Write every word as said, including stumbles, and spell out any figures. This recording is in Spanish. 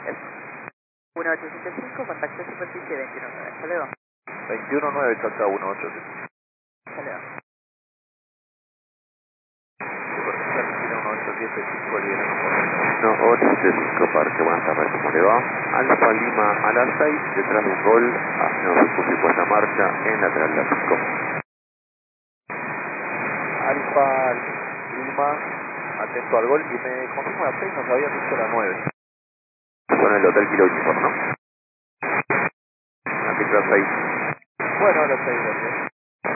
uno ocho siete cinco, contacto superficie veintiuno nueve. Hasta luego. veintiuno nueve, chao, chao, uno ocho siete. Hasta luego. Superficie Argentina uno ocho siete cinco, liberando por uno ocho siete cinco, Parque, buenas tardes, ¿cómo le va? Alfa Lima a las seis, detrás de un gol, hacemos su y puesta en marcha en lateral de Pico. Alfa Lima, atento al gol, y me confirma la seis, nos habían dicho la nueve. Con el Hotel Kilo Uniforme, ¿no? Aquí está seis. Bueno, a las seis, gracias.